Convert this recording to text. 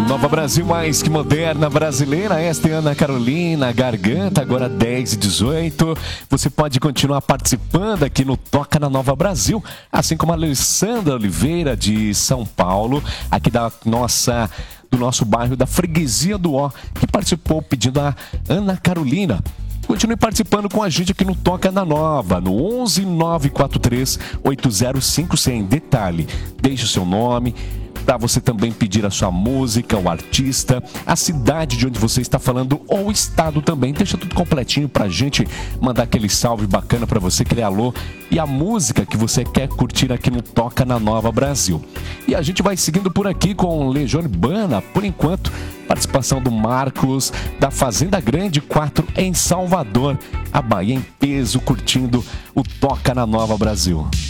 Nova Brasil mais que moderna brasileira. Esta é Ana Carolina Garganta, agora 10h18. Você pode continuar participando aqui no Toca na Nova Brasil, assim como a Alessandra Oliveira de São Paulo, aqui do nosso bairro da Freguesia do Ó, que participou pedindo a Ana Carolina. Continue participando com a gente aqui no Toca na Nova, no 11 943 805100. Detalhe, deixe o seu nome, para você também pedir a sua música, o artista, a cidade de onde você está falando ou o estado também. Deixa tudo completinho pra gente mandar aquele salve bacana para você, aquele alô e a música que você quer curtir aqui no Toca na Nova Brasil. E a gente vai seguindo por aqui com Legião Urbana, por enquanto, participação do Marcos, da Fazenda Grande 4 em Salvador, a Bahia em peso, curtindo o Toca na Nova Brasil.